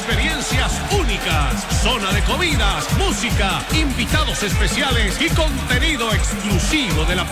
experiencias únicas, zona de comidas, música, invitados especiales y contenido exclusivo de la